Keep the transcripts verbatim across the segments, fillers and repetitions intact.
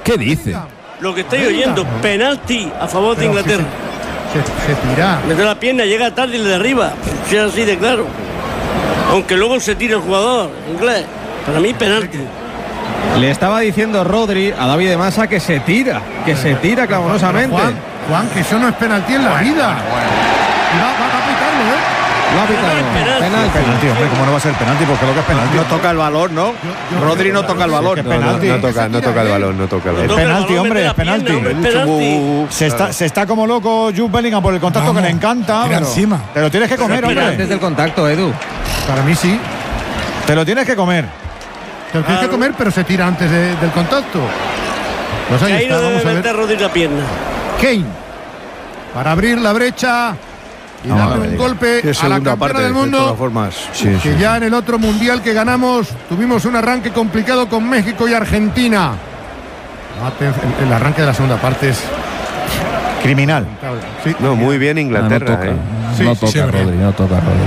¿Qué dice? Lo que estoy oyendo, penalti a favor de Inglaterra. Si se, se, se tira. Mete la pierna, llega tarde y le derriba. Si es así de claro. Aunque luego se tira el jugador inglés. Para mí, penalti. Le estaba diciendo Rodri a David de Masa que se tira, que se tira clamorosamente. Juan, Juan, que eso no es penalti en la vida. Y va, va, va a pitarlo, ¿eh? Lo ha pitado. Penalti. Penalti. Penalti, hombre, ¿cómo no va a ser penalti? Porque lo que es penalti. No toca el balón, ¿no? Yo- yo Rodri creo no que toca el claro, balón. es penalti. No, no toca, no toca el balón, no toca el Es balón. Toca el penalti, balón, hombre, mete es la pierna, penalti. hombre, es Mucho penalti. bu- Se está, claro. se está como loco Jude Bellingham por el contacto Vamos. que le encanta. Tira Pero encima. te lo tienes que comer, Tira Antes hombre. del contacto, Edu. Para mí sí. Te lo tienes que comer. Te lo tienes que comer, pero se tira antes de- del contacto. Pues ahí, Ahí está, no vamos debe a meter ver. Rodri la pierna. Kane. Para abrir la brecha y Vamos a darle ver. un golpe Es a la segunda campeona parte, del de todas mundo. formas. Sí, Que sí. ya en el otro mundial que ganamos tuvimos un arranque complicado con México y Argentina. Aten- El, el arranque de la segunda parte es. Criminal. Sí. No, muy bien Ah, no Inglaterra, toca, ¿eh? Sí, no sí, toca sí, hombre. Rodri, no toca Rodri.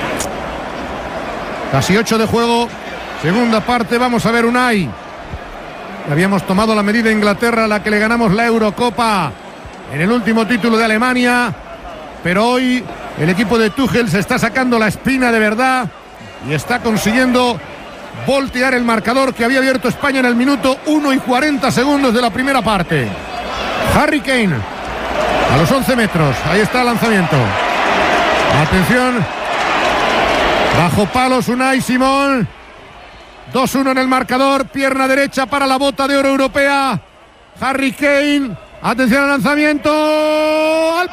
Casi ocho de juego. Segunda parte, vamos a ver Unai. Habíamos tomado la medida a Inglaterra, a la que le ganamos la Eurocopa en el último título de Alemania. Pero hoy el equipo de Tuchel se está sacando la espina de verdad y está consiguiendo voltear el marcador que había abierto España en el minuto uno y cuarenta segundos de la primera parte. Harry Kane a los once metros. Ahí está el lanzamiento. Atención. Bajo palos Unai Simón. dos uno en el marcador. Pierna derecha para la bota de oro europea. Harry Kane. Atención al lanzamiento. ¡Al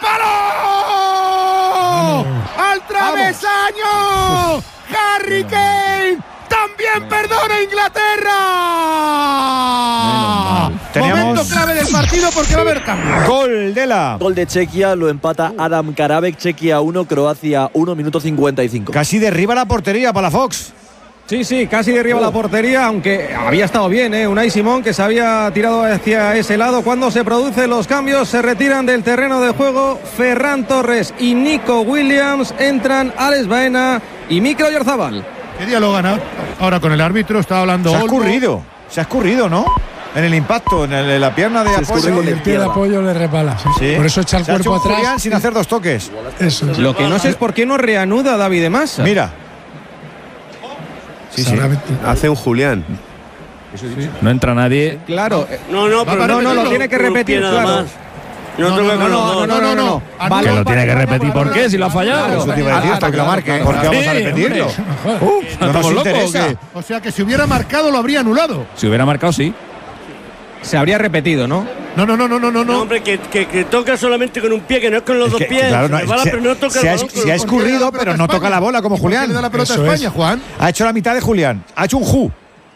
palo! ¡Al travesaño! ¡Harry Kane! ¡También perdona Inglaterra! Teníamos- Momento clave del partido porque va a haber cambio. Gol de la. Gol de Chequia, lo empata Adam Karabek. Chequia uno, Croacia uno, minuto cincuenta y cinco. Casi derriba la portería para la Fox. Sí, sí, casi derriba la portería, aunque había estado bien, ¿eh? Unai Simón, que se había tirado hacia ese lado. Cuando se producen los cambios, se retiran del terreno de juego Ferran Torres y Nico Williams. Entran Alex Baena y Mikel Oyarzabal. ¿Qué diálogo gana ahora con el árbitro? Estaba hablando Se ha Olmo. escurrido. Se ha escurrido, ¿no? En el impacto, en, el- en la pierna de Se escurre apoyo. con Y la el pie de izquierda. apoyo le resbala. sí. Sí. Por eso echa el Se ha hecho cuerpo un atrás. Julián sin hacer dos toques. Eso es. Lo que no sé es por qué no reanuda David de Masa. Mira. Sí, sí. Ahora- Hace un Julián. No entra nadie. Claro, eh, No, no, Va pero a no, no, lo repetirlo. tiene que con un repetir, pie nada claro. más. No, toca con los dos. no, no, no. Anula Que lo el tiene que partido, repetir. ¿Por qué? Si lo ha fallado. Eso te iba a decir, hasta que lo marque. ¿Por qué vamos a Sí, repetirlo? hombre. Uf, no nos ¿Estamos locos o interesa. qué? O sea que si hubiera marcado lo habría anulado. Si hubiera marcado, sí. se habría repetido, ¿no? No, no, no, no, no, no. No, hombre, que, que, que toca solamente con un pie, que no es con los Es dos que, pies. claro, Se no, resbala, se- pero no toca se el ha- balón con se ha los- ¿Por qué le da escurrido, la pelota pero a no España? toca la bola como ¿Y por qué Julián. le da la pelota a Eso España, es. Juan? Ha hecho la mitad de Julián. Ha hecho un ju.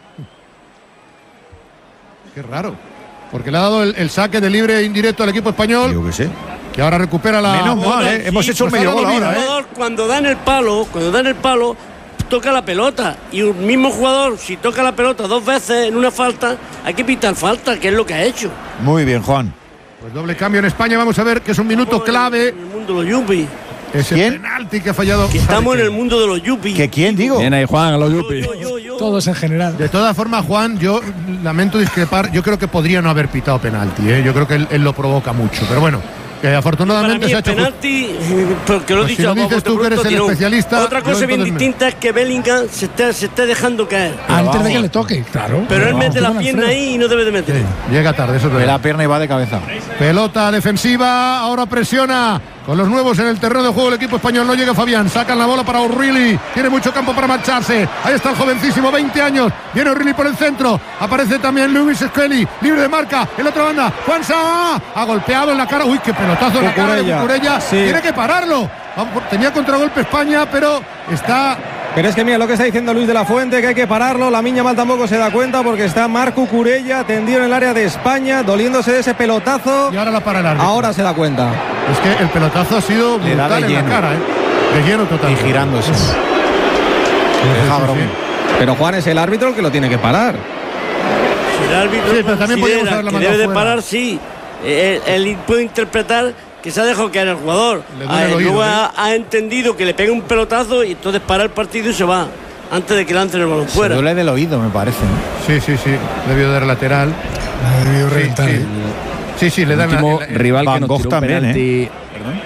Qué raro. Porque le ha dado el, el saque de libre e indirecto al equipo español, Yo qué sé. que ahora recupera la. Menos mal, ¿eh? Sí, Hemos hecho un pues medio ha gol dado ahora, El ¿eh? jugador, cuando dan el palo, cuando dan el palo, toca la pelota. Y un mismo jugador, si toca la pelota dos veces en una falta, hay que pitar falta, que es lo que ha hecho. Muy bien, Juan. Pues doble cambio en España. Vamos a ver que es un minuto clave. En el mundo de los yuppies. Ese ¿Quién? penalti que ha fallado. Que estamos en el Harry mundo de los yuppies. ¿Que quién digo? Bien ahí, Juan, a los Yo, yuppies. yo, yo, yo. Todos en general. Kane. De todas formas, Juan, yo lamento discrepar. Yo creo que podría no haber pitado penalti. ¿eh? Yo creo que él, él lo provoca mucho. Pero bueno, que Para afortunadamente mí se ha es hecho. penalti, porque lo he Pues si dicho lo a dices bote tú que eres pronto, el tirón. especialista, Otra yo cosa bien entonces me- distinta es que Bellingham se esté, se esté dejando caer. Antes de vamos. que le toque, claro. Pero él Vamos, mete la con pierna Alfredo. ahí y no debe de meter. Sí, llega tarde, eso es De verdad. la pierna y va de cabeza. Pelota defensiva, ahora presiona con los nuevos en el terreno de juego el equipo español. No llega Fabián, sacan la bola para O'Reilly, tiene mucho campo para marcharse. Ahí está el jovencísimo, veinte años, viene O'Reilly por el centro, aparece también Lewis Skelly, libre de marca, en la otra banda, Juan Sá, ha golpeado en la cara, uy, qué pelotazo en la cara de Cucurella. Cucurella, Sí. tiene que pararlo. Tenía contragolpe España, pero está. Pero es que mira lo que está diciendo Luis de la Fuente, que hay que pararlo. La Miña Mal tampoco se da cuenta porque está Marco Curella tendido en el área de España, doliéndose de ese pelotazo. Y ahora la para el árbitro. Ahora se da cuenta. Es que el pelotazo ha sido Le da brutal de en la lleno. cara, ¿eh? De lleno total. Y girándose. Sí, Deja sí, broma. sí. Pero Juan es el árbitro el que lo tiene que parar. Si el árbitro Sí, pero también podríamos considera haberla que mandado debe de fuera. parar, sí. Él, él puede interpretar que se ha dejado caer el jugador. Le duele Ah, el oído, luego ¿eh? ha, ha entendido que le pega un pelotazo y entonces para el partido y se va. antes de que lancen el balón fuera. Se duele del oído, me parece, ¿no? Sí, sí, sí. Debió dar lateral. Ha debido reventar. Sí, sí. Sí, sí, le El dan último la, la, rival Van que nos Gogh tiró un también, penalti. ¿eh?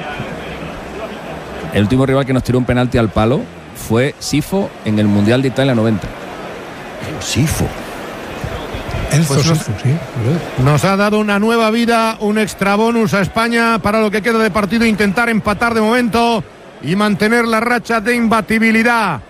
El último rival que nos tiró un penalti al palo fue Sifo en el Mundial de Italia noventa. Sifo. Enzo Pues no- Sifo, sí. Nos ha dado una nueva vida, un extra bonus a España para lo que queda de partido, intentar empatar de momento y mantener la racha de imbatibilidad.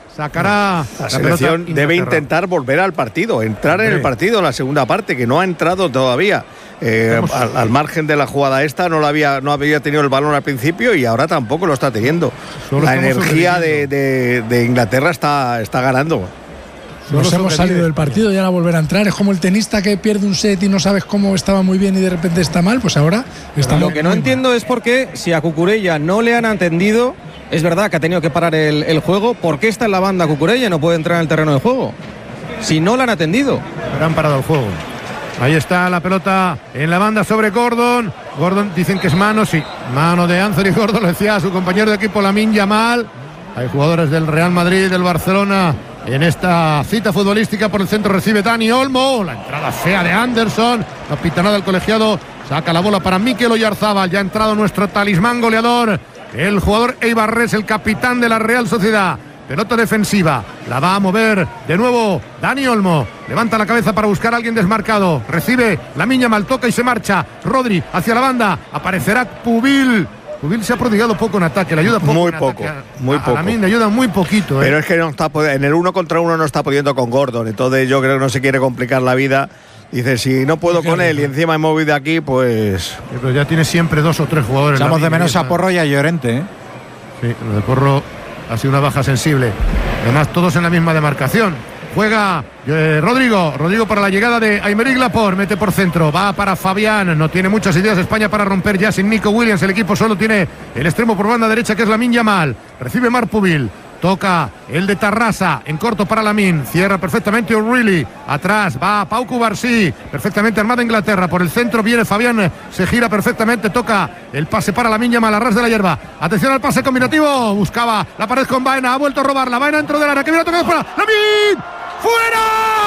Sacará La la selección pelota debe Inglaterra. intentar volver al partido, entrar en Hombre. el partido en la segunda parte, que no ha entrado todavía. Eh, Vamos. al, al margen de la jugada esta, no, la había, no había tenido el balón al principio y ahora tampoco lo está teniendo. Solo La estamos energía de, sobreviviendo. de- de Inglaterra está, está ganando. Nos Solo hemos sobrevive. salido del partido y ahora volver a entrar. Es como el tenista que pierde un set y no sabes cómo estaba muy bien y de repente está mal. Pues ahora está Lo muy- que no muy entiendo es por qué, si a Cucurella no le han atendido, es verdad que ha tenido que parar el, el juego, ¿por qué está en la banda Cucurella y no puede entrar en el terreno de juego? Si no le han atendido. Pero han parado el juego. Ahí está la pelota en la banda sobre Gordon. Gordon dicen que es mano, sí. Mano de Anthony Gordon, lo decía a su compañero de equipo Lamine Yamal. Hay jugadores del Real Madrid, del Barcelona en esta cita futbolística. Por el centro recibe Dani Olmo. La entrada fea de Anderson. No pita nada el colegiado. Saca la bola para Mikel Oyarzábal. Ya ha entrado nuestro talismán goleador, el jugador Eibarres, el capitán de la Real Sociedad. Pelota defensiva, la va a mover de nuevo Dani Olmo. Levanta la cabeza para buscar a alguien desmarcado. Recibe la miña mal, toca y se marcha. Rodri hacia la banda. Aparecerá Pubil. Pubil se ha prodigado poco en ataque, le ayuda poco. Muy en poco, ataque. muy A- a poco. Lamine le ayuda muy poquito. ¿eh? Pero es que no está pod- en el uno contra uno no está pudiendo con Gordon. Entonces yo creo que no se quiere complicar la vida. Dice, si no puedo con él y encima he movido aquí, pues. Sí, pero ya tiene siempre dos o tres jugadores. Echamos de Lamine, menos ya a está. Porro y a Llorente, ¿eh? Sí, lo de Porro ha sido una baja sensible. Además, todos en la misma demarcación. Juega eh, Rodrigo. Rodrigo para la llegada de Aymeric Laporte. Mete por centro. Va para Fabián. No tiene muchas ideas España para romper ya sin Nico Williams. El equipo solo tiene el extremo por banda derecha, que es Lamine Yamal. Recibe Marc Pubil. Toca el de Tarrasa, en corto para Lamine, cierra perfectamente O'Reilly, atrás va Pau Cubarsí, perfectamente armada Inglaterra, por el centro viene Fabián, se gira perfectamente, toca el pase para Lamine Yamal, a ras de la hierba, atención al pase combinativo, buscaba la pared con Baena, ha vuelto a robar, la Baena dentro del área, que viene a tocar para Lamine, ¡fuera!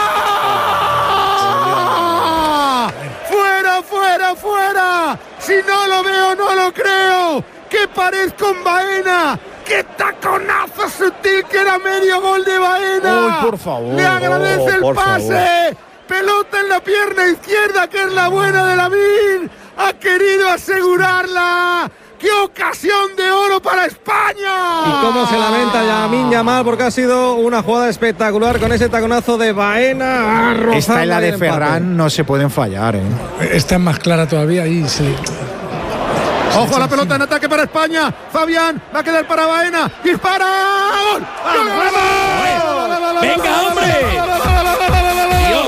¡Fuera, fuera, fuera! Si no lo veo, no lo creo, ¡qué pared con Baena! ¡Qué taconazo sutil, que era medio gol de Baena! ¡Uy, por favor! ¡Le agradece Oh, el por pase! ¡Pelota en la pierna izquierda, que es la buena de Lamine! ¡Ha querido asegurarla! ¡Qué ocasión de oro para España! Y cómo se lamenta Lamine Yamal, porque ha sido una jugada espectacular con ese taconazo de Baena. Esta y la de rozando el empate. Ferran no se pueden fallar, ¿eh? Esta es más clara todavía y se. Ojo a la pelota en ataque para España. Fabián va a quedar para Baena. ¡Dispara! ¡Gol! ¡Gol! ¡Venga, hombre! ¡Dios!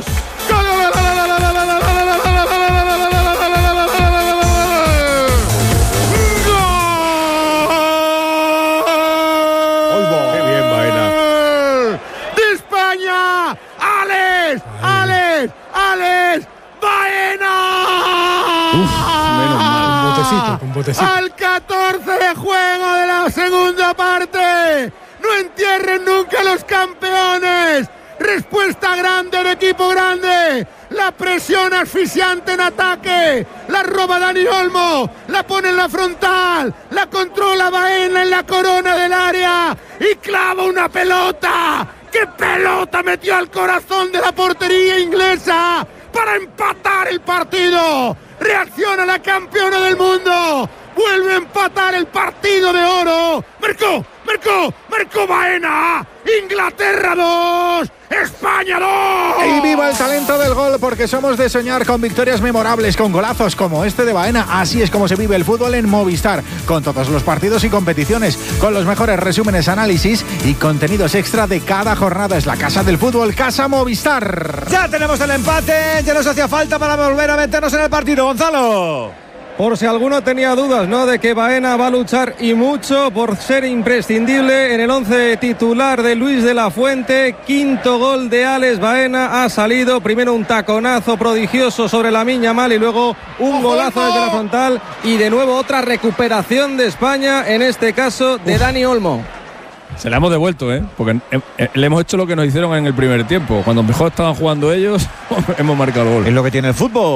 ¡Qué bien, Baena! ¡De España! ¡Alex! ¡Alex! ¡Alex! ¡Baena! menos mal. Con botecito, con botecito. Al catorce de juego de la segunda parte. No entierren nunca a los campeones. Respuesta grande del equipo grande. La presión asfixiante en ataque. La roba Dani Olmo. La pone en la frontal. La controla Baena en la corona del área. Y clava una pelota. ¡Qué pelota metió al corazón de la portería inglesa! Para empatar el partido. Reacciona la campeona del mundo. Vuelve a empatar el partido de oro. Marcó, marcó, marcó Baena. Inglaterra dos, España dos. Y viva el talento del gol, porque somos de soñar con victorias memorables, con golazos como este de Baena. Así es como se vive el fútbol en Movistar, con todos los partidos y competiciones, con los mejores resúmenes, análisis y contenidos extra de cada jornada. Es la casa del fútbol, Casa Movistar. Ya tenemos el empate, ya nos hacía falta para volver a meternos en el partido, Gonzalo. Por si alguno tenía dudas, ¿no?, de que Baena va a luchar y mucho por ser imprescindible en el once titular de Luis de la Fuente. Quinto gol de Alex Baena ha salido. Primero un taconazo prodigioso sobre Lamine Yamal y luego un golazo desde la frontal. Y de nuevo otra recuperación de España, en este caso de Dani Olmo. Se la hemos devuelto, ¿eh? Porque eh, eh, le hemos hecho lo que nos hicieron en el primer tiempo. Cuando mejor estaban jugando ellos, hemos marcado el gol. Es lo que tiene el fútbol.